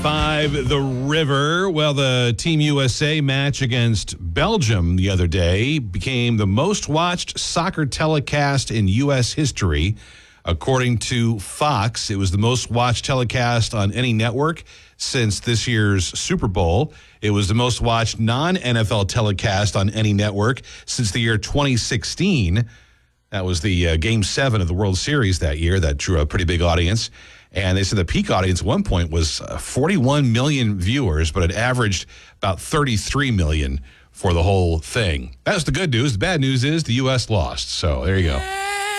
5, the River. Well, the Team USA match against Belgium the other day became the most watched soccer telecast in U.S. history. According to Fox, it was the most watched telecast on any network since this year's Super Bowl. It was the most watched non-NFL telecast on any network since the year 2016. That was the Game 7 of the World Series that year. That drew a pretty big audience. And they said the peak audience at one point was 41 million viewers, but it averaged about 33 million for the whole thing. That's the good news. The bad news is the U.S. lost. So there you go.